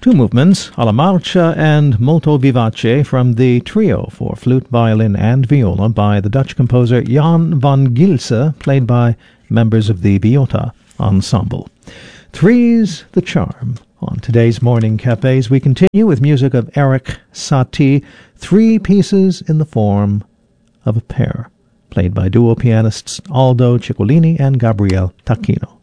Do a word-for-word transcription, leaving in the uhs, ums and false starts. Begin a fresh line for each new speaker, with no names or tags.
Two movements, Alla Marcia and Molto Vivace, from the trio for flute, violin, and viola by the Dutch composer Jan van Gilse, played by members of the Biota Ensemble. Three's the charm. On today's Morning Cafes, we continue with music of Erik Satie, three pieces in the form of a pair, played by duo pianists Aldo Ciccolini and Gabriel Tacchino.